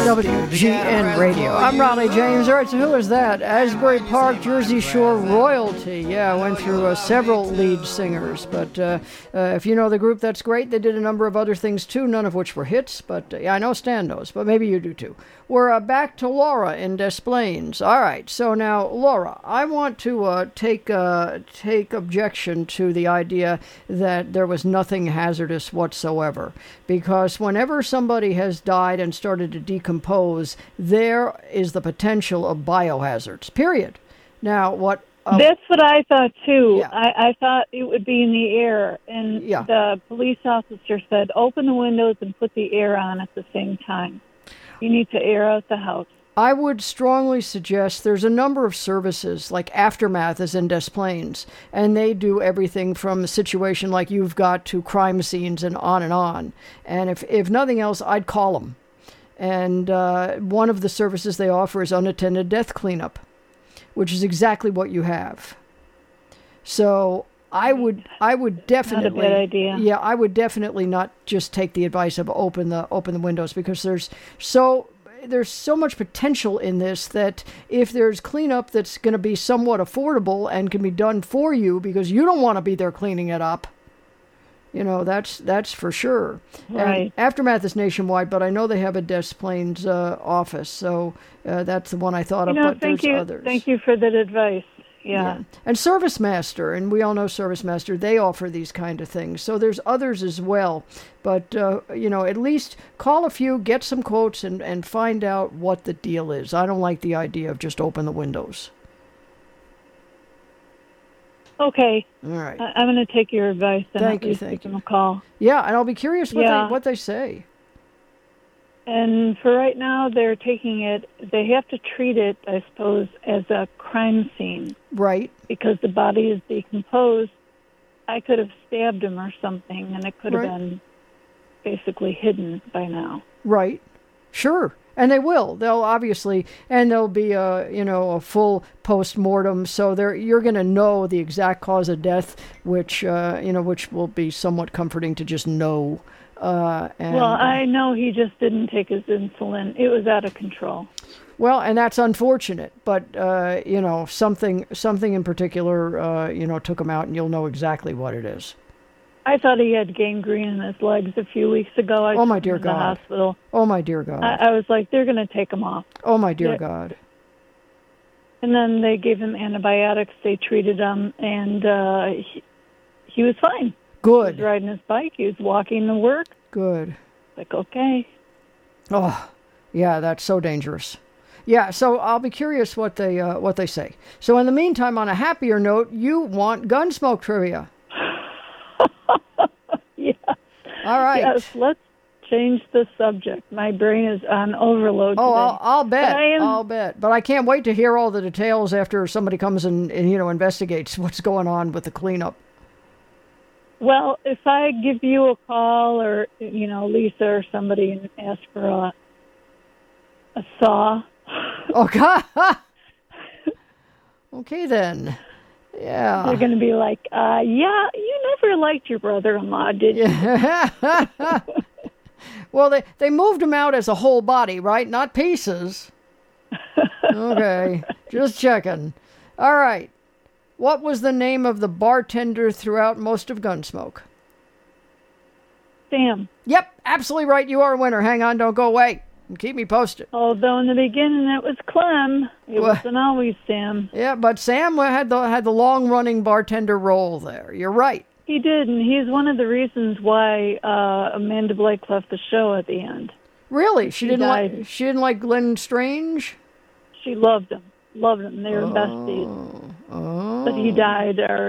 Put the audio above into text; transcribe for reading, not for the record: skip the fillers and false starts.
WGN Radio. I'm Ronnie James. All right, so who is that? Asbury Park, Jersey Shore royalty. Yeah, I went through several lead singers, but if you know the group, that's great. They did a number of other things too, none of which were hits, but yeah, I know Stan knows, but maybe you do too. We're back to Laura in Des Plaines. All right, so now, Laura, I want to take objection to the idea that there was nothing hazardous whatsoever, because whenever somebody has died and started to decompose, there is the potential of biohazards, period. Now, what... That's what I thought, too. Yeah. I thought it would be in the air, and the police officer said, open the windows and put the air on at the same time. You need to air out the house. I would strongly suggest there's a number of services, like Aftermath is in Des Plaines, and they do everything from a situation like you've got to crime scenes and on and on. And if nothing else, I'd call them. And one of the services they offer is unattended death cleanup, which is exactly what you have. So I would definitely... Not a bad idea. Yeah, I would definitely not just take the advice of open the windows, because there's so much potential in this that if there's cleanup that's going to be somewhat affordable and can be done for you because you don't want to be there cleaning it up, you know, that's for sure. Right. And Aftermath is nationwide, but I know they have a Des Plaines office, so that's the one I thought of, but there's others. Thank you for that advice. Yeah. And ServiceMaster, and we all know ServiceMaster, they offer these kind of things. So there's others as well. But, at least call a few, get some quotes, and find out what the deal is. I don't like the idea of just open the windows. Okay. All right. I'm going to take your advice and thank give you. them a call. Yeah, and I'll be curious what they say. And for right now, they're taking it, they have to treat it, I suppose, as a crime scene. Right. Because the body is decomposed. I could have stabbed him or something, and it could have been basically hidden by now. Right. Sure. And they will. They'll obviously, and there'll be a full post-mortem, so you're going to know the exact cause of death, which will be somewhat comforting to just know. I know he just didn't take his insulin. It was out of control. Well, and that's unfortunate, but something in particular, took him out, and you'll know exactly what it is. I thought he had gangrene in his legs a few weeks ago. I oh my dear in God! The hospital. Oh my dear God! I was like, they're going to take him off. Oh my dear God! And then they gave him antibiotics. They treated him, and he was fine. Good. He was riding his bike. He was walking to work. Good. Like, okay. Oh, yeah, that's so dangerous. Yeah, so I'll be curious what they say. So in the meantime, on a happier note, you want Gunsmoke trivia. Yeah. All right. Yes, let's change the subject. My brain is on overload today. I'll bet. I'll bet. But I can't wait to hear all the details after somebody comes and investigates what's going on with the cleanup. Well, if I give you a call or, Lisa or somebody and ask for a saw. Oh, God. Okay, then. Yeah. They're going to be like, you never liked your brother-in-law, did you? Yeah. Well, they moved him out as a whole body, right? Not pieces. Okay. Just checking. All right. What was the name of the bartender throughout most of Gunsmoke? Sam. Yep, absolutely right. You are a winner. Hang on, don't go away. And keep me posted. Although in the beginning it was Clem. It wasn't always Sam. Yeah, but Sam had the long-running bartender role there. You're right. He did, and he's one of the reasons why Amanda Blake left the show at the end. Really? She didn't like Glenn Strange? She loved him. They were besties. Oh. But he died, or